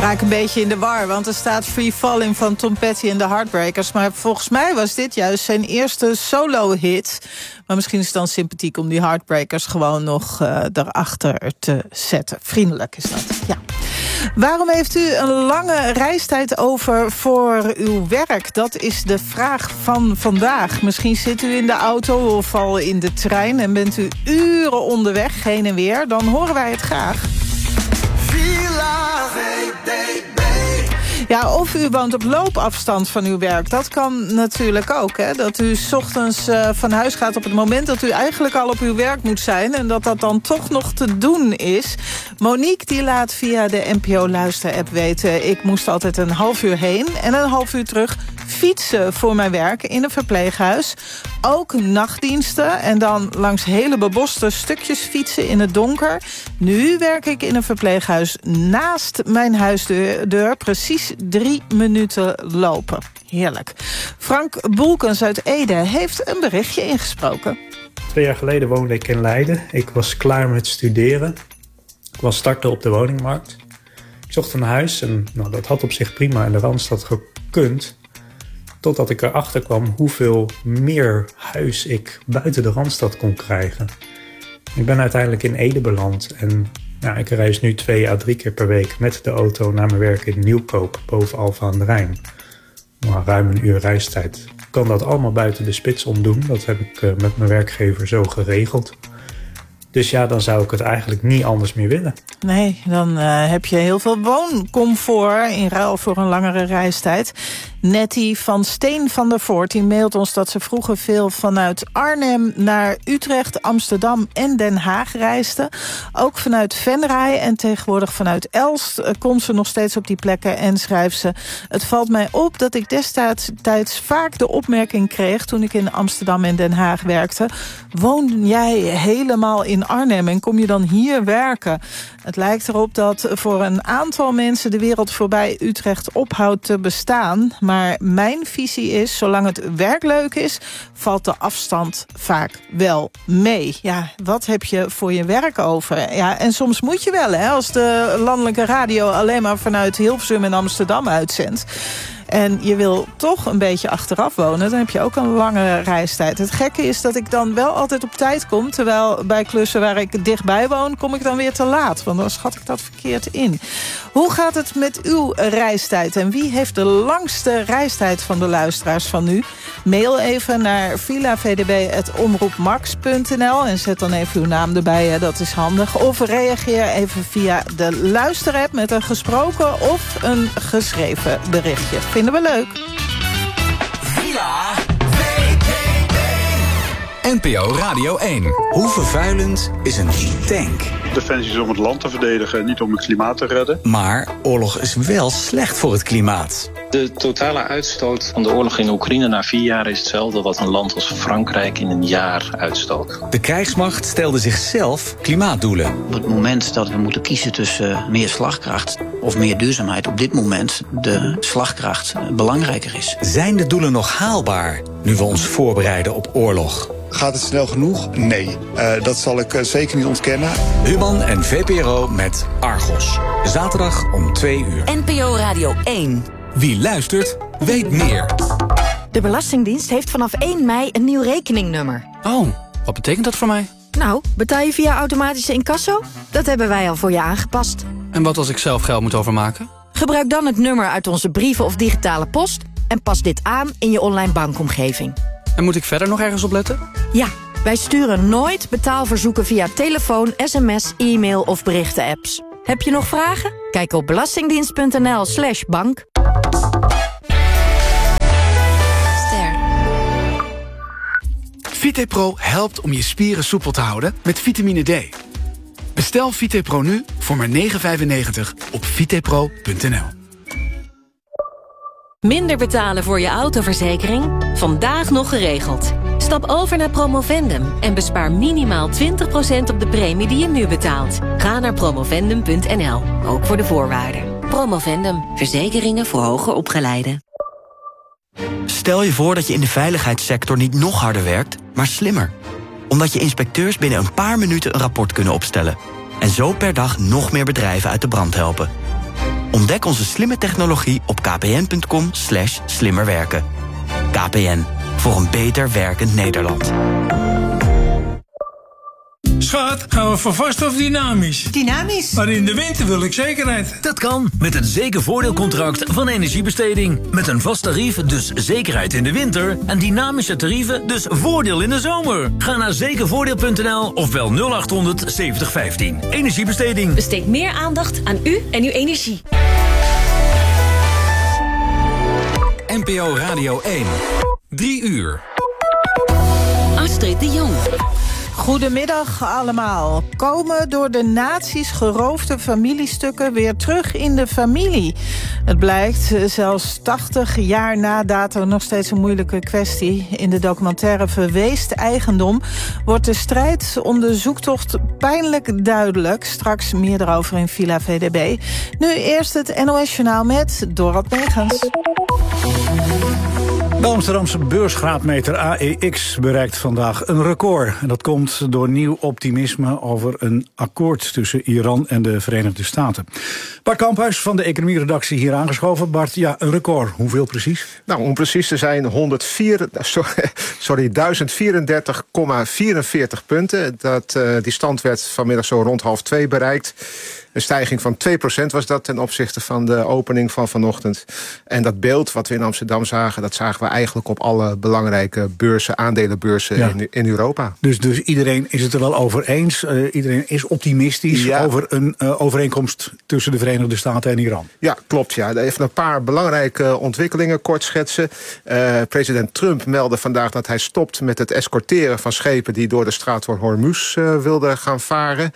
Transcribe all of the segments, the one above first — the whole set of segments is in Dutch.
raak een beetje in de war, want er staat Free Falling van Tom Petty en de Heartbreakers. Maar volgens mij was dit juist zijn eerste solo-hit. Maar misschien is het dan sympathiek om die Heartbreakers gewoon nog erachter te zetten. Vriendelijk is dat, ja. Waarom heeft u een lange reistijd over voor uw werk? Dat is de vraag van vandaag. Misschien zit u in de auto of al in de trein en bent u uren onderweg, heen en weer. Dan horen wij het graag. Ja, of u woont op loopafstand van uw werk. Dat kan natuurlijk ook, hè? Dat u 's ochtends van huis gaat op het moment dat u eigenlijk al op uw werk moet zijn en dat dan toch nog te doen is. Monique die laat via de NPO-luisterapp weten: ik moest altijd een half uur heen en een half uur terug fietsen voor mijn werk in een verpleeghuis. Ook nachtdiensten en dan langs hele beboste stukjes fietsen in het donker. Nu werk ik in een verpleeghuis naast mijn huisdeur. Precies 3 minuten lopen. Heerlijk. Frank Boelkens uit Ede heeft een berichtje ingesproken. 2 jaar geleden woonde ik in Leiden. Ik was klaar met studeren. Ik was starten op de woningmarkt. Ik zocht een huis en dat had op zich prima in de Randstad gekund. Totdat ik erachter kwam hoeveel meer huis ik buiten de Randstad kon krijgen. Ik ben uiteindelijk in Ede beland. En ik reis nu 2 à 3 keer per week met de auto naar mijn werk in Nieuwkoop, boven Alphen aan de Rijn. Maar ruim een uur reistijd. Ik kan dat allemaal buiten de spits om doen. Dat heb ik met mijn werkgever zo geregeld. Dus ja, dan zou ik het eigenlijk niet anders meer willen. Nee, dan heb je heel veel wooncomfort in ruil voor een langere reistijd. Nettie van Steen van der Voort die mailt ons dat ze vroeger veel vanuit Arnhem naar Utrecht, Amsterdam en Den Haag reisde. Ook vanuit Venray en tegenwoordig vanuit Elst komt ze nog steeds op die plekken en schrijft ze: het valt mij op dat ik destijds vaak de opmerking kreeg toen ik in Amsterdam en Den Haag werkte: woon jij helemaal in Arnhem en kom je dan hier werken? Het lijkt erop dat voor een aantal mensen de wereld voorbij Utrecht ophoudt te bestaan. Maar mijn visie is, zolang het werk leuk is, valt de afstand vaak wel mee. Ja, wat heb je voor je werk over? Ja, en soms moet je wel, hè, als de landelijke radio alleen maar vanuit Hilversum en Amsterdam uitzendt. En je wil toch een beetje achteraf wonen, dan heb je ook een lange reistijd. Het gekke is dat ik dan wel altijd op tijd kom, terwijl bij klussen waar ik dichtbij woon, kom ik dan weer te laat. Want dan schat ik dat verkeerd in. Hoe gaat het met uw reistijd? En wie heeft de langste reistijd van de luisteraars van nu? Mail even naar villavdb@omroepmax.nl en zet dan even uw naam erbij, hè, dat is handig. Of reageer even via de luisterapp met een gesproken of een geschreven berichtje. Vinden we leuk. Villa VPB. NPO Radio 1. Hoe vervuilend is een tank? Defensie is om het land te verdedigen, niet om het klimaat te redden. Maar oorlog is wel slecht voor het klimaat. De totale uitstoot van de oorlog in Oekraïne na 4 jaar is hetzelfde wat een land als Frankrijk in een jaar uitstoot. De krijgsmacht stelde zichzelf klimaatdoelen. Op het moment dat we moeten kiezen tussen meer slagkracht of meer duurzaamheid, op dit moment de slagkracht belangrijker is. Zijn de doelen nog haalbaar nu we ons voorbereiden op oorlog? Gaat het snel genoeg? Nee, dat zal ik zeker niet ontkennen. Human en VPRO met Argos. Zaterdag om 2 uur. NPO Radio 1. Wie luistert, weet meer. De Belastingdienst heeft vanaf 1 mei een nieuw rekeningnummer. Oh, wat betekent dat voor mij? Nou, betaal je via automatische incasso? Dat hebben wij al voor je aangepast. En wat als ik zelf geld moet overmaken? Gebruik dan het nummer uit onze brieven of digitale post en pas dit aan in je online bankomgeving. En moet ik verder nog ergens op letten? Ja, wij sturen nooit betaalverzoeken via telefoon, sms, e-mail of berichten-apps. Heb je nog vragen? Kijk op belastingdienst.nl/bank. VitePro helpt om je spieren soepel te houden met vitamine D. Bestel VitePro nu voor maar €9,95 op vitepro.nl. Minder betalen voor je autoverzekering? Vandaag nog geregeld. Stap over naar Promovendum en bespaar minimaal 20% op de premie die je nu betaalt. Ga naar promovendum.nl, ook voor de voorwaarden. Promovendum, verzekeringen voor hoger opgeleiden. Stel je voor dat je in de veiligheidssector niet nog harder werkt, maar slimmer. Omdat je inspecteurs binnen een paar minuten een rapport kunnen opstellen. En zo per dag nog meer bedrijven uit de brand helpen. Ontdek onze slimme technologie op kpn.com/slimmerwerken. KPN, voor een beter werkend Nederland. Schat, gaan we voor vast of dynamisch? Dynamisch. Maar in de winter wil ik zekerheid. Dat kan met het zekervoordeelcontract van Energiebesteding. Met een vast tarief, dus zekerheid in de winter. En dynamische tarieven, dus voordeel in de zomer. Ga naar zekervoordeel.nl of bel 0800 7015. Energiebesteding. Besteed meer aandacht aan u en uw energie. NPO Radio 1. 3 uur. Astrid de Jong. Goedemiddag allemaal. Komen door de nazi's geroofde familiestukken weer terug in de familie? Het blijkt zelfs 80 jaar na dato nog steeds een moeilijke kwestie. In de documentaire Verweest eigendom wordt de strijd om de zoektocht pijnlijk duidelijk. Straks meer daarover in Villa VDB. Nu eerst het NOS-journaal met Dorot Megens. De Amsterdamse beursgraadmeter AEX bereikt vandaag een record. En dat komt door nieuw optimisme over een akkoord tussen Iran en de Verenigde Staten. Bart Kamphuis van de economieredactie hier aangeschoven. Bart, ja, een record. Hoeveel precies? Nou, om precies te zijn 1034,44 punten. Die stand werd vanmiddag zo rond 1:30 bereikt. Een stijging van 2% was dat ten opzichte van de opening van vanochtend. En dat beeld wat we in Amsterdam zagen, dat zagen we eigenlijk op alle belangrijke beurzen, aandelenbeurzen in Europa. Dus iedereen is het er wel over eens. Iedereen is optimistisch over een overeenkomst tussen de Verenigde Staten en Iran. Ja, klopt. Ja. Even een paar belangrijke ontwikkelingen kort schetsen. President Trump meldde vandaag dat hij stopt met het escorteren van schepen die door de straat van Hormuz wilden gaan varen.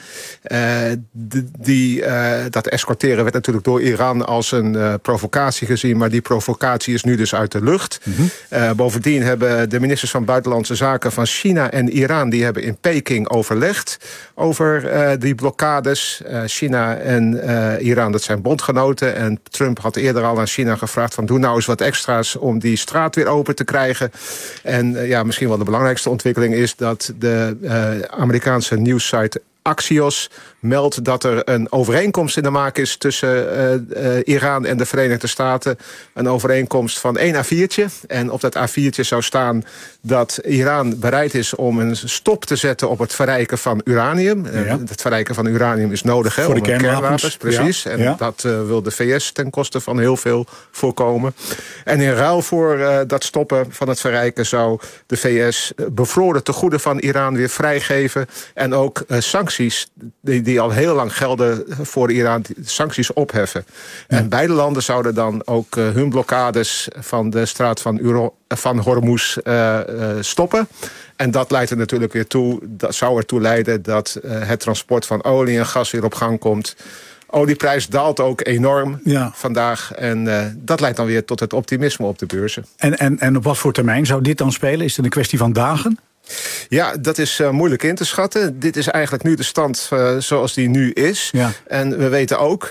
Dat escorteren werd natuurlijk door Iran als een provocatie gezien, maar die provocatie is nu dus uit de lucht. Bovendien hebben de ministers van Buitenlandse Zaken van China en Iran, die hebben in Peking overlegd over die blokkades. China en Iran, dat zijn bondgenoten. En Trump had eerder al aan China gevraagd van doe nou eens wat extra's om die straat weer open te krijgen. En misschien wel de belangrijkste ontwikkeling is dat de Amerikaanse nieuwssite Axios meldt dat er een overeenkomst in de maak is tussen Iran en de Verenigde Staten. Een overeenkomst van 1 A4'tje. En op dat A4'tje zou staan dat Iran bereid is om een stop te zetten op het verrijken van uranium. Het verrijken van uranium is nodig voor de kernwapens. Precies. Ja. En dat wil de VS ten koste van heel veel voorkomen. En in ruil voor dat stoppen van het verrijken zou de VS bevroren tegoeden van Iran weer vrijgeven. En ook sancties die al heel lang gelden voor Iran, sancties opheffen. Ja. En beide landen zouden dan ook hun blokkades van de straat van Hormuz stoppen. En dat leidt er natuurlijk weer toe, dat zou ertoe leiden dat het transport van olie en gas weer op gang komt. Olieprijs daalt ook enorm vandaag. En dat leidt dan weer tot het optimisme op de beurzen. En op wat voor termijn zou dit dan spelen? Is het een kwestie van dagen? Ja, dat is moeilijk in te schatten. Dit is eigenlijk nu de stand zoals die nu is. Ja. En we weten ook,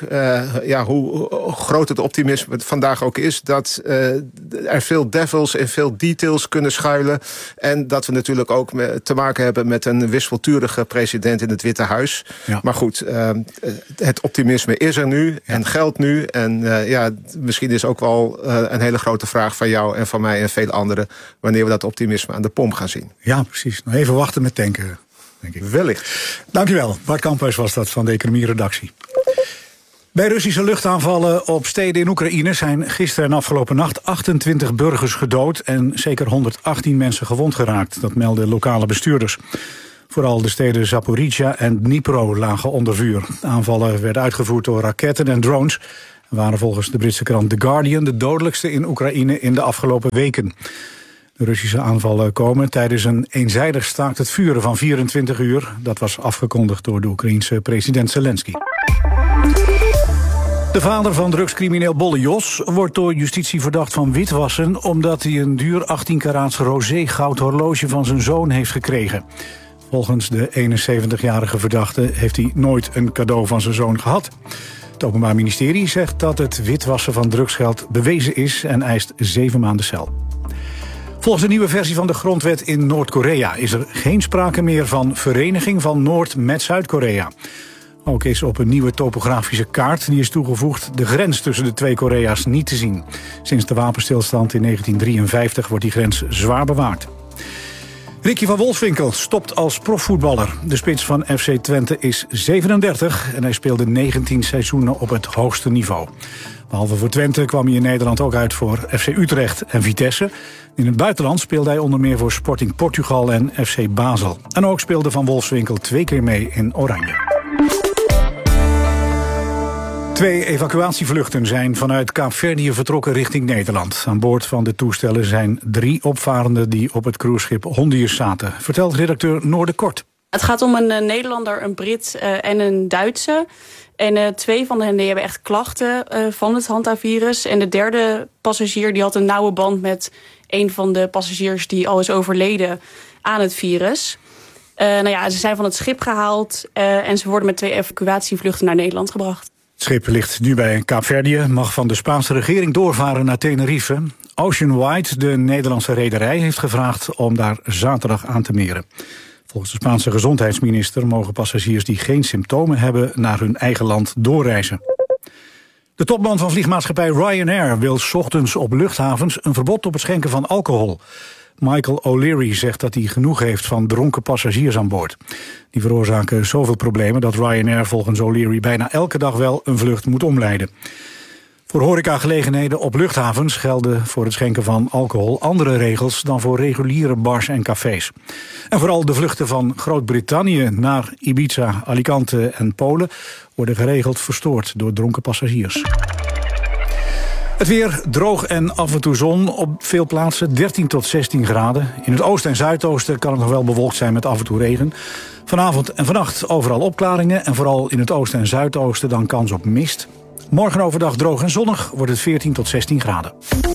hoe groot het optimisme vandaag ook is, dat er veel devils en veel details kunnen schuilen. En dat we natuurlijk ook te maken hebben met een wispelturige president in het Witte Huis. Ja. Maar goed, het optimisme is er nu en geldt nu. En misschien is ook wel een hele grote vraag van jou en van mij en veel anderen wanneer we dat optimisme aan de pomp gaan zien. Ja, precies. Nog even wachten met tanken, denk ik. Wellicht. Dankjewel. Bart Kamphuis was dat van de economieredactie. Bij Russische luchtaanvallen op steden in Oekraïne zijn gisteren en afgelopen nacht 28 burgers gedood en zeker 118 mensen gewond geraakt. Dat melden lokale bestuurders. Vooral de steden Zaporizhia en Dnipro lagen onder vuur. De aanvallen werden uitgevoerd door raketten en drones en waren volgens de Britse krant The Guardian de dodelijkste in Oekraïne in de afgelopen weken. De Russische aanvallen komen tijdens een eenzijdig staakt het vuren van 24 uur. Dat was afgekondigd door de Oekraïense president Zelensky. De vader van drugscrimineel Bolle Jos wordt door justitie verdacht van witwassen, omdat hij een duur 18 karaats rosé goud horloge van zijn zoon heeft gekregen. Volgens de 71-jarige verdachte heeft hij nooit een cadeau van zijn zoon gehad. Het Openbaar Ministerie zegt dat het witwassen van drugsgeld bewezen is en eist 7 maanden cel. Volgens de nieuwe versie van de grondwet in Noord-Korea is er geen sprake meer van vereniging van Noord met Zuid-Korea. Ook is op een nieuwe topografische kaart die is toegevoegd de grens tussen de twee Korea's niet te zien. Sinds de wapenstilstand in 1953 wordt die grens zwaar bewaard. Ricky van Wolfswinkel stopt als profvoetballer. De spits van FC Twente is 37 en hij speelde 19 seizoenen op het hoogste niveau. Behalve voor Twente kwam hij in Nederland ook uit voor FC Utrecht en Vitesse. In het buitenland speelde hij onder meer voor Sporting Portugal en FC Basel. En ook speelde Van Wolfswinkel 2 keer mee in Oranje. 2 evacuatievluchten zijn vanuit Kaapverdië vertrokken richting Nederland. Aan boord van de toestellen zijn 3 opvarenden die op het cruiseschip Hondius zaten, vertelt redacteur Noor de Kort. Het gaat om een Nederlander, een Brit en een Duitse. En 2 van hen die hebben echt klachten van het hantavirus. En de derde passagier die had een nauwe band met een van de passagiers die al is overleden aan het virus. Ze zijn van het schip gehaald en ze worden met 2 evacuatievluchten naar Nederland gebracht. Het schip ligt nu bij Kaapverdië, mag van de Spaanse regering doorvaren naar Tenerife. Ocean Wide, de Nederlandse rederij, heeft gevraagd om daar zaterdag aan te meren. Volgens de Spaanse gezondheidsminister mogen passagiers die geen symptomen hebben naar hun eigen land doorreizen. De topman van vliegmaatschappij Ryanair wil 's ochtends op luchthavens een verbod op het schenken van alcohol. Michael O'Leary zegt dat hij genoeg heeft van dronken passagiers aan boord. Die veroorzaken zoveel problemen dat Ryanair volgens O'Leary bijna elke dag wel een vlucht moet omleiden. Voor horecagelegenheden op luchthavens gelden voor het schenken van alcohol andere regels dan voor reguliere bars en cafés. En vooral de vluchten van Groot-Brittannië naar Ibiza, Alicante en Polen worden geregeld verstoord door dronken passagiers. Het weer droog en af en toe zon op veel plaatsen, 13 tot 16 graden. In het oosten en zuidoosten kan het nog wel bewolkt zijn met af en toe regen. Vanavond en vannacht overal opklaringen en vooral in het oosten en zuidoosten dan kans op mist. Morgen overdag droog en zonnig wordt het 14 tot 16 graden.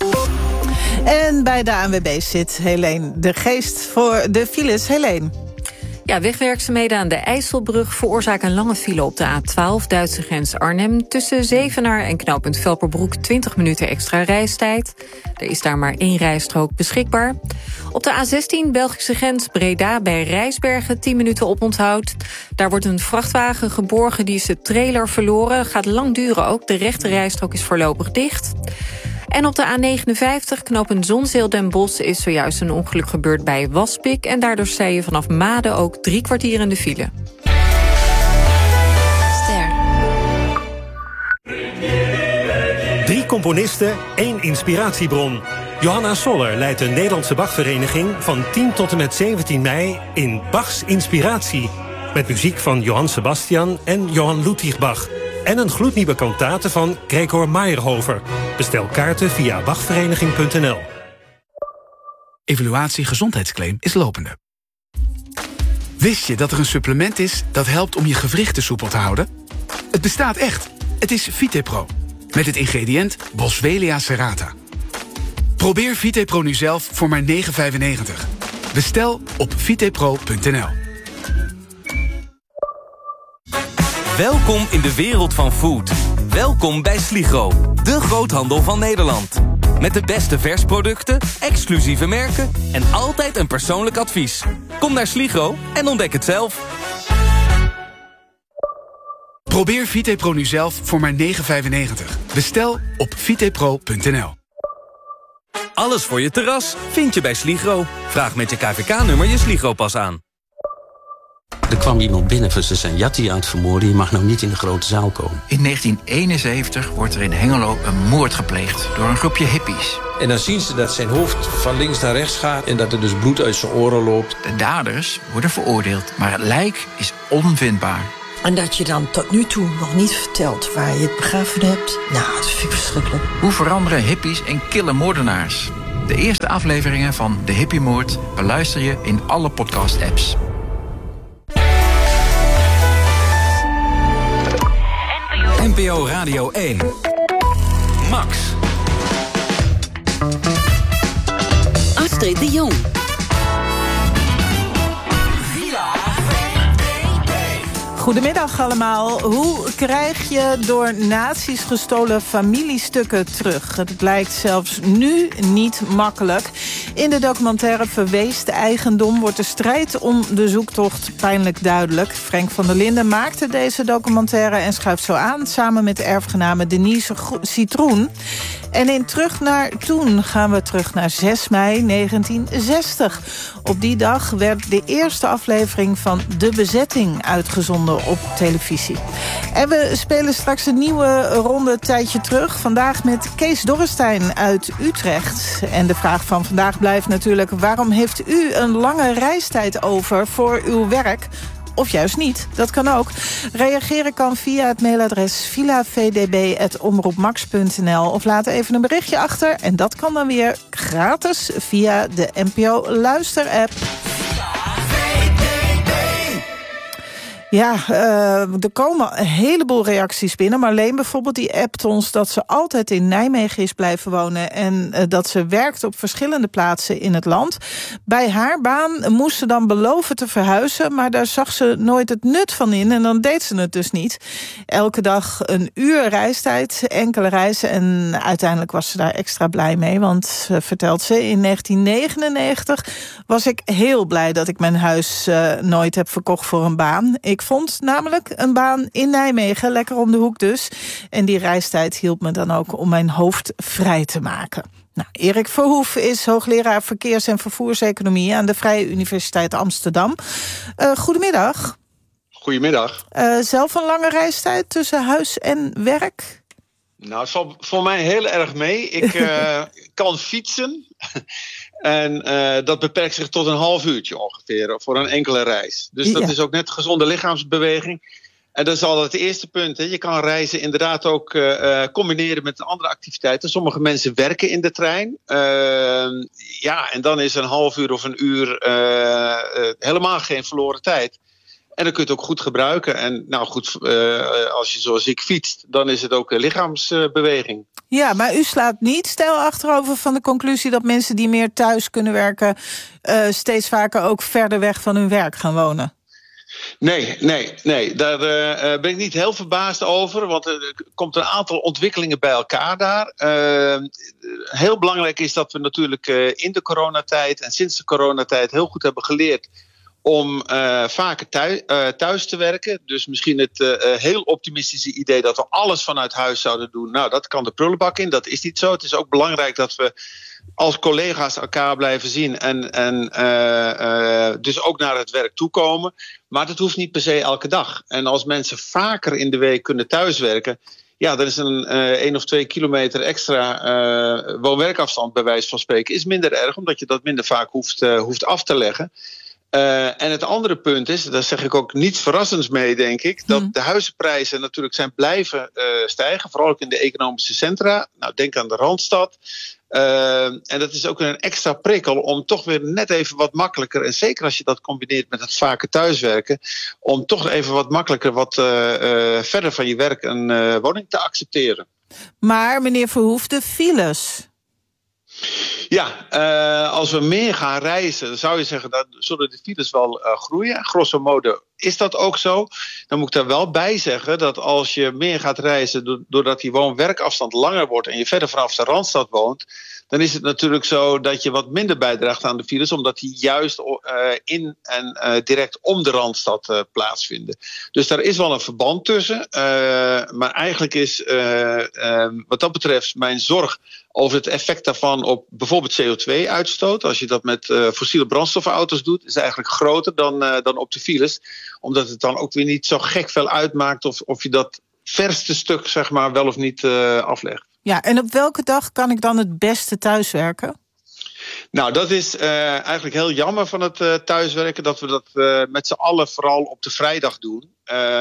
En bij de ANWB zit Helene de Geest voor de files. Helene. Ja, wegwerkzaamheden aan de IJsselbrug veroorzaken een lange file op de A12, Duitse grens Arnhem. Tussen Zevenaar en knooppunt Velperbroek 20 minuten extra reistijd. Er is daar maar 1 rijstrook beschikbaar. Op de A16, Belgische grens Breda bij Rijsbergen 10 minuten oponthoud. Daar wordt een vrachtwagen geborgen, die is de trailer verloren. Gaat lang duren ook, de rechte rijstrook is voorlopig dicht. En op de A59, knooppunt Zonzeel Den Bosch, is zojuist een ongeluk gebeurd bij Waspik. En daardoor sta je vanaf Maden ook 3 kwartier in de file. Ster. 3 componisten, 1 inspiratiebron. Johanna Soller leidt de Nederlandse Bachvereniging van 10 tot en met 17 mei in Bachs Inspiratie. Met muziek van Johann Sebastian en Johann Ludwig Bach. En een gloednieuwe kantate van Gregor Meyerhofer. Bestel kaarten via bachvereniging.nl. Evaluatie gezondheidsclaim is lopende. Wist je dat er een supplement is dat helpt om je gewrichten soepel te houden? Het bestaat echt. Het is VitePro. Met het ingrediënt Boswellia serrata. Probeer VitePro nu zelf voor maar €9,95. Bestel op vitepro.nl. Welkom in de wereld van food. Welkom bij Sligro, de groothandel van Nederland. Met de beste versproducten, exclusieve merken en altijd een persoonlijk advies. Kom naar Sligro en ontdek het zelf. Probeer VitePro nu zelf voor maar €9,95. Bestel op vitepro.nl. Alles voor je terras vind je bij Sligro. Vraag met je KVK-nummer je Sligro-pas aan. Er kwam iemand binnen van ze zijn Jatti aan het vermoorden. Je mag nou niet in de grote zaal komen. In 1971 wordt er in Hengelo een moord gepleegd door een groepje hippies. En dan zien ze dat zijn hoofd van links naar rechts gaat en dat er dus bloed uit zijn oren loopt. De daders worden veroordeeld, maar het lijk is onvindbaar. En dat je dan tot nu toe nog niet vertelt waar je het begraven hebt. Nou, dat vind ik verschrikkelijk. Hoe veranderen hippies en kille moordenaars? De eerste afleveringen van De Hippiemoord beluister je in alle podcast-apps. NPO Radio 1. Max. Astrid de Jong. Goedemiddag allemaal. Hoe krijg je door nazi's gestolen familiestukken terug? Het blijkt zelfs nu niet makkelijk. In de documentaire Verweest eigendom wordt de strijd om de zoektocht pijnlijk duidelijk. Frank van der Linden maakte deze documentaire en schuift zo aan samen met erfgename Denise Citroen. En in Terug naar Toen gaan we terug naar 6 mei 1960. Op die dag werd de eerste aflevering van De Bezetting uitgezonden op televisie. En we spelen straks een nieuwe ronde Tijdje Terug. Vandaag met Kees Dorrestein uit Utrecht. En de vraag van vandaag blijft natuurlijk: waarom heeft u een lange reistijd over voor uw werk? Of juist niet, dat kan ook. Reageren kan via het mailadres vilavdb@omroepmax.nl of laat even een berichtje achter. En dat kan dan weer gratis via de NPO Luister-app. Ja, er komen een heleboel reacties binnen. Marleen bijvoorbeeld, die appt ons dat ze altijd in Nijmegen is blijven wonen en dat ze werkt op verschillende plaatsen in het land. Bij haar baan moest ze dan beloven te verhuizen, maar daar zag ze nooit het nut van in en dan deed ze het dus niet. Elke dag een uur reistijd, enkele reizen en uiteindelijk was ze daar extra blij mee, want vertelt ze, in 1999 was ik heel blij dat ik mijn huis nooit heb verkocht voor een baan. Ik vond namelijk een baan in Nijmegen, lekker om de hoek dus. En die reistijd hielp me dan ook om mijn hoofd vrij te maken. Nou, Erik Verhoef is hoogleraar verkeers- en vervoerseconomie aan de Vrije Universiteit Amsterdam. Goedemiddag. Goedemiddag. Zelf een lange reistijd tussen huis en werk? Nou, het valt voor mij heel erg mee. Ik kan fietsen. En dat beperkt zich tot een half uurtje ongeveer voor een enkele reis. Dus dat is ook net gezonde lichaamsbeweging. En dat is al het eerste punt. Hè. Je kan reizen inderdaad ook combineren met andere activiteiten. Sommige mensen werken in de trein. En dan is een half uur of een uur helemaal geen verloren tijd. En dan kun je het ook goed gebruiken. En nou goed, als je zoals ik fietst, dan is het ook lichaamsbeweging. Ja, maar u slaat niet stijl achterover van de conclusie dat mensen die meer thuis kunnen werken steeds vaker ook verder weg van hun werk gaan wonen. Nee. Daar ben ik niet heel verbaasd over. Want er komt een aantal ontwikkelingen bij elkaar daar. Heel belangrijk is dat we natuurlijk in de coronatijd en sinds de coronatijd heel goed hebben geleerd om vaker thuis te werken. Dus misschien het heel optimistische idee dat we alles vanuit huis zouden doen. Nou, dat kan de prullenbak in. Dat is niet zo. Het is ook belangrijk dat we als collega's elkaar blijven zien en dus ook naar het werk toekomen. Maar dat hoeft niet per se elke dag. En als mensen vaker in de week kunnen thuiswerken, ja, dan is een 1 of 2 kilometer extra woon-werkafstand bij wijze van spreken is minder erg, omdat je dat minder vaak hoeft af te leggen. En het andere punt is, daar zeg ik ook niets verrassends mee, denk ik, dat de huizenprijzen natuurlijk zijn blijven stijgen, vooral ook in de economische centra. Nou, denk aan de Randstad. En dat is ook een extra prikkel om toch weer net even wat makkelijker, en zeker als je dat combineert met het vaker thuiswerken, om toch even wat makkelijker wat verder van je werk een woning te accepteren. Maar meneer Verhoef, de files. Ja, als we meer gaan reizen, dan zou je zeggen dat zullen de files wel groeien. Grosso modo is dat ook zo. Dan moet ik daar wel bij zeggen dat als je meer gaat reizen doordat die woon-werkafstand langer wordt en je verder vanaf de Randstad woont, dan is het natuurlijk zo dat je wat minder bijdraagt aan de files, omdat die juist in en direct om de Randstad plaatsvinden. Dus daar is wel een verband tussen. Maar eigenlijk is wat dat betreft mijn zorg over het effect daarvan op bijvoorbeeld CO2-uitstoot, als je dat met fossiele brandstofauto's doet, is eigenlijk groter dan op de files. Omdat het dan ook weer niet zo gek veel uitmaakt of je dat verste stuk zeg maar wel of niet aflegt. Ja, en op welke dag kan ik dan het beste thuiswerken? Nou, dat is eigenlijk heel jammer van het thuiswerken, dat we dat met z'n allen vooral op de vrijdag doen.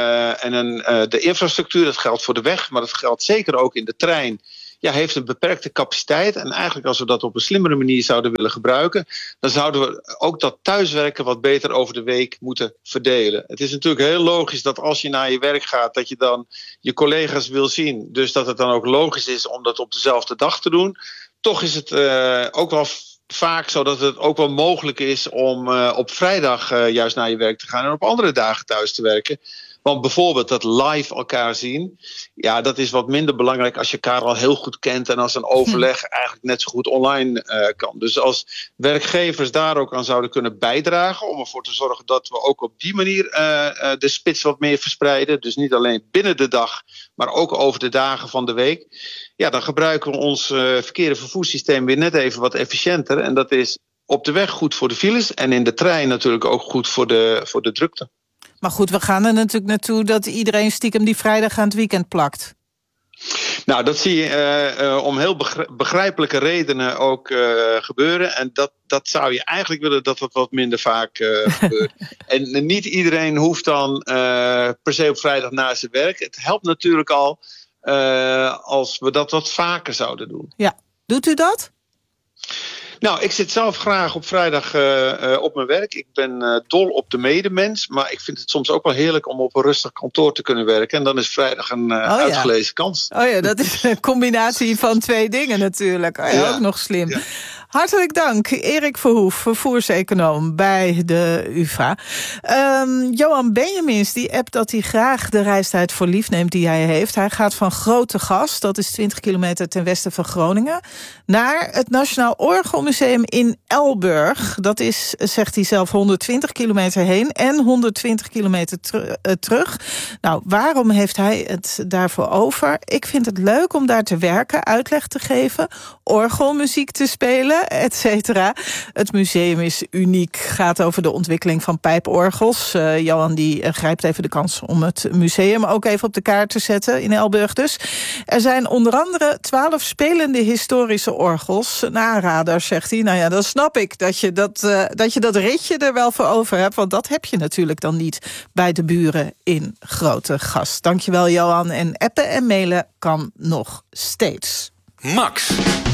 De infrastructuur, dat geldt voor de weg, maar dat geldt zeker ook in de trein, ja, heeft een beperkte capaciteit. En eigenlijk als we dat op een slimmere manier zouden willen gebruiken, dan zouden we ook dat thuiswerken wat beter over de week moeten verdelen. Het is natuurlijk heel logisch dat als je naar je werk gaat, dat je dan je collega's wil zien. Dus dat het dan ook logisch is om dat op dezelfde dag te doen. Toch is het ook wel vaak zo dat het ook wel mogelijk is om op vrijdag juist naar je werk te gaan en op andere dagen thuis te werken. Want bijvoorbeeld dat live elkaar zien, ja, dat is wat minder belangrijk als je elkaar al heel goed kent en als een overleg eigenlijk net zo goed online kan. Dus als werkgevers daar ook aan zouden kunnen bijdragen om ervoor te zorgen dat we ook op die manier de spits wat meer verspreiden. Dus niet alleen binnen de dag, maar ook over de dagen van de week. Ja, dan gebruiken we ons verkeer- en vervoerssysteem weer net even wat efficiënter. En dat is op de weg goed voor de files en in de trein natuurlijk ook goed voor de drukte. Maar goed, we gaan er natuurlijk naartoe dat iedereen stiekem die vrijdag aan het weekend plakt. Nou, dat zie je om heel begrijpelijke redenen ook gebeuren. En dat zou je eigenlijk willen dat dat wat minder vaak gebeurt. En niet iedereen hoeft dan per se op vrijdag na zijn werk. Het helpt natuurlijk al als we dat wat vaker zouden doen. Ja, doet u dat? Nou, ik zit zelf graag op vrijdag op mijn werk. Ik ben dol op de medemens. Maar ik vind het soms ook wel heerlijk om op een rustig kantoor te kunnen werken. En dan is vrijdag een uitgelezen kans. Oh ja, dat is een combinatie van 2 dingen natuurlijk. Oh ja, ook nog slim. Ja. Hartelijk dank, Erik Verhoef, vervoerseconoom bij de UvA. Johan Benjamins die appt dat hij graag de reistijd voor lief neemt die hij heeft. Hij gaat van Grootegast, dat is 20 kilometer ten westen van Groningen, naar het Nationaal Orgelmuseum in Elburg. Dat is, zegt hij zelf, 120 kilometer heen en 120 kilometer terug. Nou, waarom heeft hij het daarvoor over? Ik vind het leuk om daar te werken, uitleg te geven, orgelmuziek te spelen, et cetera. Het museum is uniek, gaat over de ontwikkeling van pijporgels. Johan die grijpt even de kans om het museum ook even op de kaart te zetten in Elburg dus. Er zijn onder andere 12 spelende historische orgels. Een aanrader, zegt hij. Nou ja, dan snap ik dat je dat ritje er wel voor over hebt, want dat heb je natuurlijk dan niet bij de buren in Grootegast. Dankjewel, Johan. En appen en mailen kan nog steeds. Max.